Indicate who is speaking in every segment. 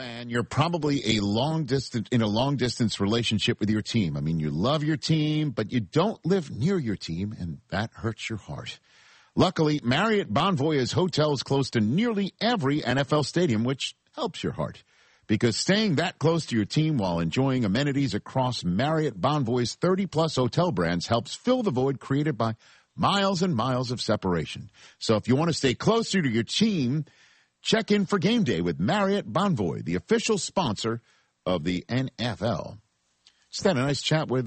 Speaker 1: fan, you're probably in a long distance relationship with your team. I mean, you love your team, but you don't live near your team, and that hurts your heart. Luckily, Marriott Bonvoy has hotels close to nearly every NFL stadium, which helps your heart. Because staying that close to your team while enjoying amenities across Marriott Bonvoy's 30-plus hotel brands helps fill the void created by miles and miles of separation. So if you want to stay closer to your team, check in for game day with Marriott Bonvoy, the official sponsor of the NFL. Just had a nice chat with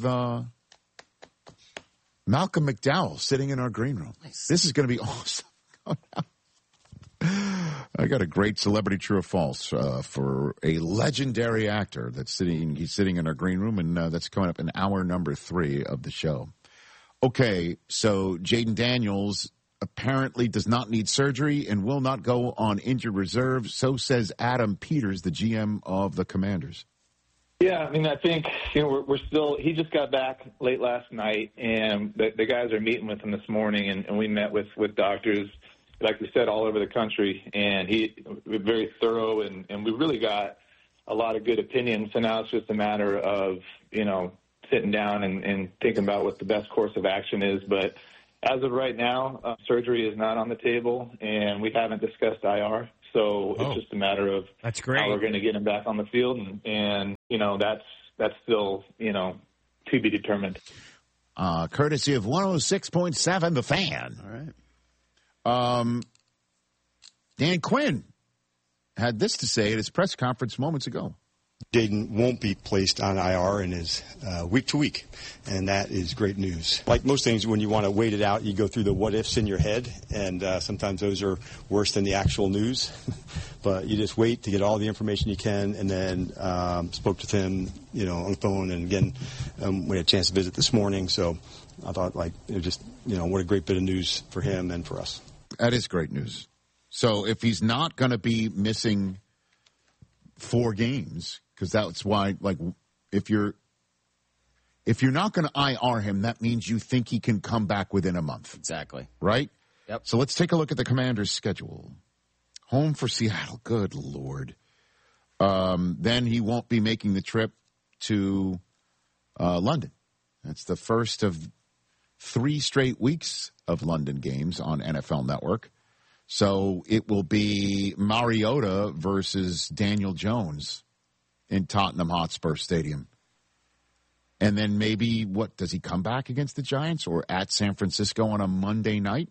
Speaker 1: Malcolm McDowell sitting in our green room. Nice. This is going to be awesome. I got a great celebrity true or false for a legendary actor that's sitting in our green room, and that's coming up in hour number 3 of the show. Okay, so Jaden Daniels apparently does not need surgery and will not go on injured reserve. So says Adam Peters, the GM of the Commanders.
Speaker 2: Yeah, I mean, I think, we're still – he just got back late last night, and the guys are meeting with him this morning, and we met with doctors, like we said, all over the country, and he was very thorough, and we really got a lot of good opinions. So now it's just a matter of, sitting down and thinking about what the best course of action is. But as of right now, surgery is not on the table, and we haven't discussed IR. So it's just a matter of
Speaker 3: That's great.
Speaker 2: how we're going to get him back on the field, and that's still, to be determined.
Speaker 1: Courtesy of 106.7, The Fan.
Speaker 3: All right.
Speaker 1: Dan Quinn had this to say at his press conference moments ago.
Speaker 4: Jaden won't be placed on IR and is week to week, and that is great news. Like most things, when you want to wait it out, you go through the what-ifs in your head, and sometimes those are worse than the actual news. But you just wait to get all the information you can, and then spoke with him, on the phone, and again, we had a chance to visit this morning, so I thought, it was just, what a great bit of news for him and for us.
Speaker 1: That is great news. So if he's not going to be missing 4 games, because that's why, if you're not going to IR him, that means you think he can come back within a month.
Speaker 3: Exactly.
Speaker 1: Right?
Speaker 3: Yep.
Speaker 1: So let's take a look at the Commanders' schedule. Home for Seattle. Good Lord. Then he won't be making the trip to London. That's the first of 3 straight weeks of London games on NFL Network. So it will be Mariota versus Daniel Jones in Tottenham Hotspur Stadium. And then maybe, does he come back against the Giants or at San Francisco on a Monday night?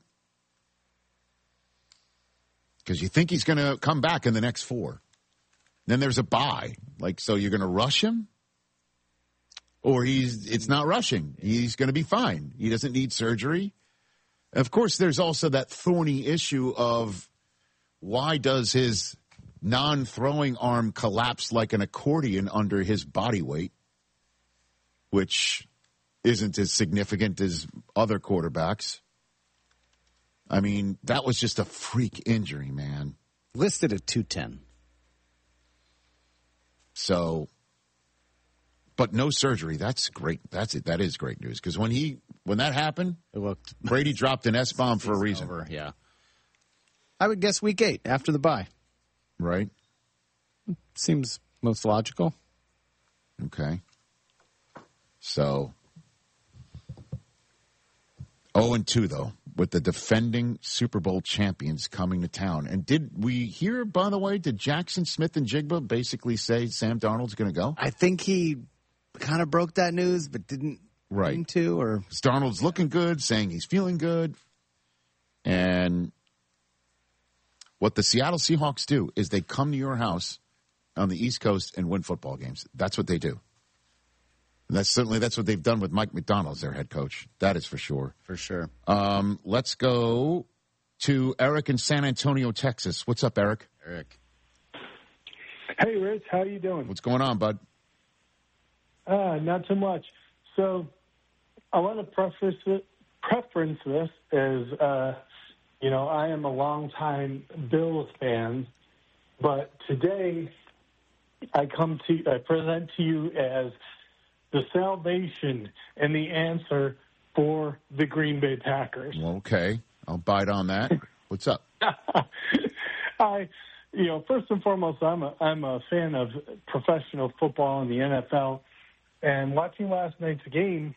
Speaker 1: Because you think he's going to come back in the next 4. Then there's a bye. So you're going to rush him? Or it's not rushing. He's going to be fine. He doesn't need surgery. Of course, there's also that thorny issue of why does his non-throwing arm collapse like an accordion under his body weight, which isn't as significant as other quarterbacks. I mean, that was just a freak injury, man.
Speaker 3: Listed at 210.
Speaker 1: So, but no surgery. That's great. That's it. That is great news. Because when that happened, Brady dropped an S-bomb for a reason.
Speaker 3: Over, yeah. I would guess week 8 after the bye.
Speaker 1: Right.
Speaker 3: Seems most logical.
Speaker 1: Okay. So, 0-2, though, with the defending Super Bowl champions coming to town. And did we hear, by the way, did Jackson Smith and Jigba basically say Sam Darnold's going to go?
Speaker 3: I think he kind of broke that news, but didn't mean to. Or
Speaker 1: Darnold's looking good, saying he's feeling good. And what the Seattle Seahawks do is they come to your house on the East Coast and win football games. That's what they do. And that's what they've done with Mike McDonald as their head coach. That is for sure.
Speaker 3: For sure.
Speaker 1: Let's go to Eric in San Antonio, Texas. What's up, Eric?
Speaker 3: Eric.
Speaker 5: Hey, Rich. How you doing?
Speaker 1: What's going on, bud?
Speaker 5: Not too much. So I want to preference this as, I am a longtime Bills fan, but today I present to you as the salvation and the answer for the Green Bay Packers.
Speaker 1: Okay. I'll bite on that. What's up?
Speaker 5: first and foremost, I'm a fan of professional football in the NFL. And watching last night's game,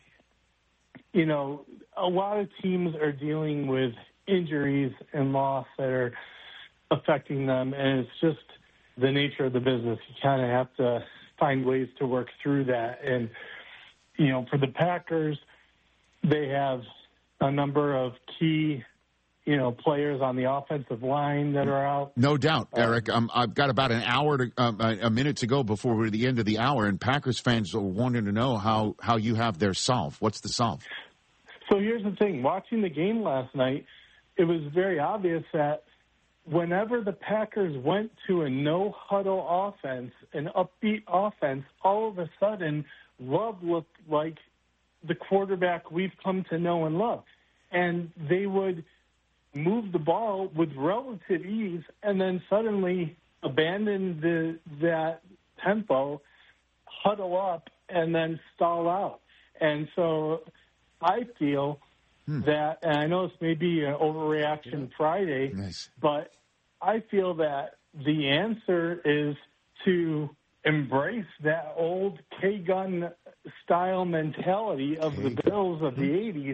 Speaker 5: a lot of teams are dealing with injuries and loss that are affecting them, and it's just the nature of the business. You kind of have to find ways to work through that. And, for the Packers, they have a number of key, players on the offensive line that are out.
Speaker 1: No doubt, Eric. I've got about an hour a minute to go before we're at the end of the hour, and Packers fans are wanting to know how you have their solve. What's the solve?
Speaker 5: So here's the thing. Watching the game last night, it was very obvious that whenever the Packers went to a no-huddle offense, an upbeat offense, all of a sudden Love looked like the quarterback we've come to know and love. And they would move the ball with relative ease and then suddenly abandon that tempo, huddle up, and then stall out. And so I feel that, and I know this may be an overreaction Friday, but I feel that the answer is to embrace that old K-gun style mentality of the Bills of the 80s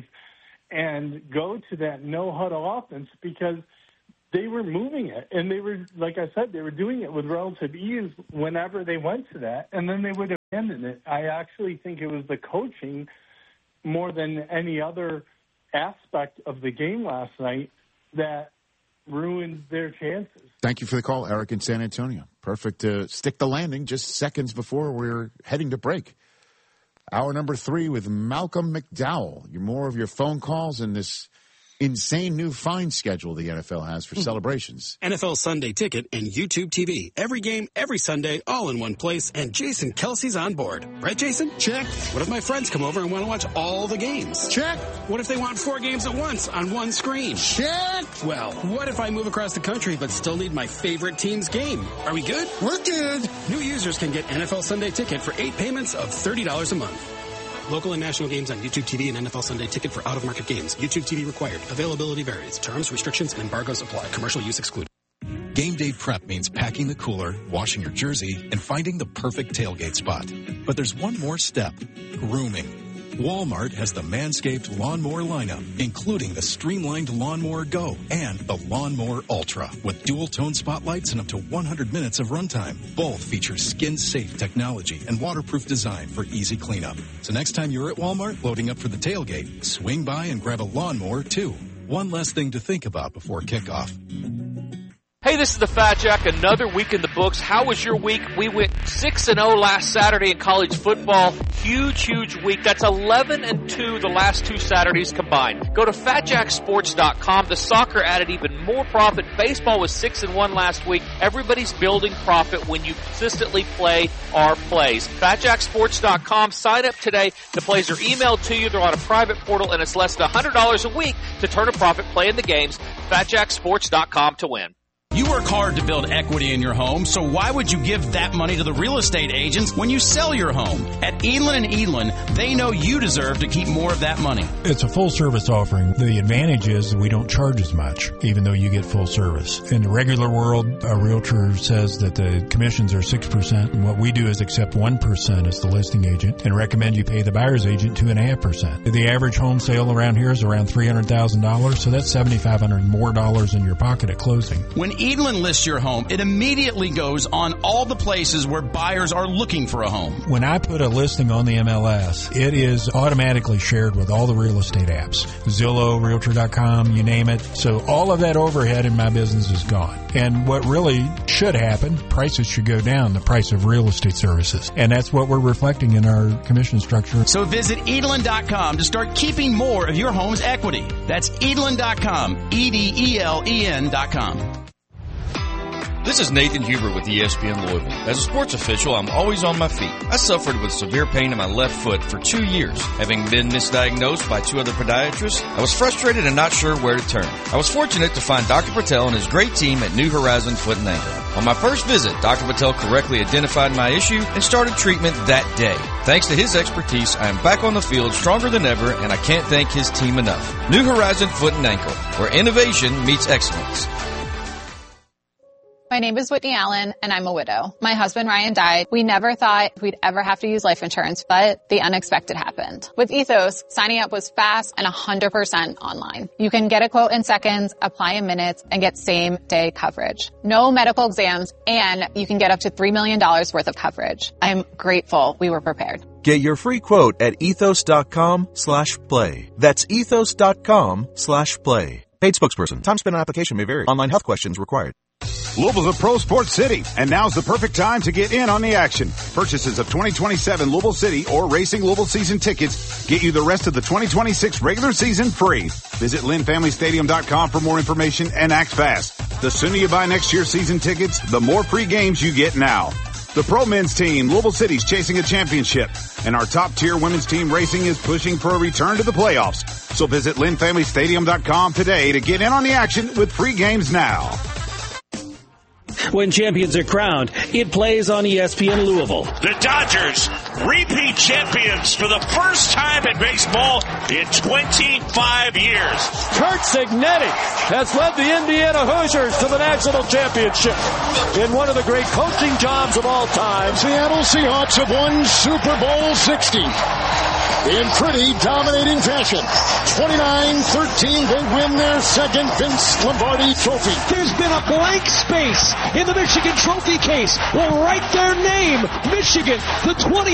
Speaker 5: and go to that no-huddle offense, because they were moving it. And they were, like I said, they were doing it with relative ease whenever they went to that, and then they would abandon it. I actually think it was the coaching more than any other aspect of the game last night that ruined their chances.
Speaker 1: Thank you for the call, Eric in San Antonio. Perfect to stick the landing just seconds before we're heading to break. Hour number 3 with Malcolm McDowell. More of your phone calls and this insane new fine schedule the NFL has for celebrations.
Speaker 6: NFL Sunday Ticket and YouTube TV. Every game, every Sunday, all in one place. And Jason Kelsey's on board. Right, Jason?
Speaker 1: Check.
Speaker 6: What if my friends come over and want to watch all the games?
Speaker 1: Check.
Speaker 6: What if they want 4 games at once on one screen?
Speaker 1: Check.
Speaker 6: Well, what if I move across the country but still need my favorite team's game? Are we good?
Speaker 1: We're good.
Speaker 6: New users can get NFL Sunday Ticket for 8 payments of $30 a month. Local and national games on YouTube TV and NFL Sunday Ticket for out-of-market games. YouTube TV required. Availability varies. Terms, restrictions, and embargoes apply. Commercial use excluded.
Speaker 7: Game day prep means packing the cooler, washing your jersey, and finding the perfect tailgate spot. But there's one more step. Grooming. Walmart has the Manscaped Lawnmower lineup, including the streamlined Lawnmower Go and the Lawnmower Ultra, with dual-tone spotlights and up to 100 minutes of runtime. Both feature skin-safe technology and waterproof design for easy cleanup. So next time you're at Walmart loading up for the tailgate, swing by and grab a lawnmower, too. One less thing to think about before kickoff.
Speaker 8: Hey, this is the Fat Jack. Another week in the books. How was your week? We went 6-0 last Saturday in college football. Huge week. That's 11-2 the last 2 Saturdays combined. Go to FatJackSports.com. The soccer added even more profit. Baseball was 6-1 last week. Everybody's building profit when you consistently play our plays. FatJackSports.com. Sign up today. The plays are emailed to you. They're on a private portal, and it's less than $100 a week to turn a profit playing the games. FatJackSports.com to win.
Speaker 9: You work hard to build equity in your home, so why would you give that money to the real estate agents when you sell your home? At Edlin & Edlin, they know you deserve to keep more of that money.
Speaker 10: It's a full-service offering. The advantage is we don't charge as much, even though you get full service. In the regular world, a realtor says that the commissions are 6%, and what we do is accept 1% as the listing agent and recommend you pay the buyer's agent 2.5%. The average home sale around here is around $300,000, so that's $7,500 more dollars in your pocket at closing.
Speaker 9: When Edlin lists your home, it immediately goes on all the places where buyers are looking for a home.
Speaker 10: When I put a listing on the MLS, it is automatically shared with all the real estate apps. Zillow, Realtor.com, you name it. So all of that overhead in my business is gone. And what really should happen, prices should go down, the price of real estate services. And that's what we're reflecting in our commission structure.
Speaker 9: So visit Edlin.com to start keeping more of your home's equity. That's Edlin.com, EDELEN.com.
Speaker 11: This is Nathan Huber with ESPN Louisville. As a sports official, I'm always on my feet. I suffered with severe pain in my left foot for 2 years. Having been misdiagnosed by 2 other podiatrists, I was frustrated and not sure where to turn. I was fortunate to find Dr. Patel and his great team at New Horizon Foot and Ankle. On my first visit, Dr. Patel correctly identified my issue and started treatment that day. Thanks to his expertise, I am back on the field stronger than ever, and I can't thank his team enough. New Horizon Foot and Ankle, where innovation meets excellence.
Speaker 12: My name is Whitney Allen, and I'm a widow. My husband, Ryan, died. We never thought we'd ever have to use life insurance, but the unexpected happened. With Ethos, signing up was fast and 100% online. You can get a quote in seconds, apply in minutes, and get same-day coverage. No medical exams, and you can get up to $3 million worth of coverage. I'm grateful we were prepared.
Speaker 13: Get your free quote at ethos.com/play. That's ethos.com/play. Paid spokesperson. Time spent on application may vary. Online health questions required.
Speaker 14: Louisville's a pro sports city, and now's the perfect time to get in on the action. Purchases of 2027 Louisville City or Racing Louisville season tickets get you the rest of the 2026 regular season free. Visit LynnFamilyStadium.com for more information and act fast. The sooner you buy next year's season tickets, the more free games you get now. The pro men's team, Louisville City's chasing a championship, and our top-tier women's team racing is pushing for a return to the playoffs. So visit LynnFamilyStadium.com today to get in on the action with free games now.
Speaker 15: When champions are crowned, it plays on ESPN Louisville.
Speaker 16: The Dodgers, repeat champions for the first time in baseball in 25 years.
Speaker 17: Curt Cignetti has led the Indiana Hoosiers to the national championship in one of the great coaching jobs of all time.
Speaker 18: Seattle Seahawks have won Super Bowl 60 in pretty dominating fashion. 29-13, they win their second Vince Lombardi trophy.
Speaker 17: There's been a blank space in the Michigan trophy case. We'll write their name, Michigan, the 20th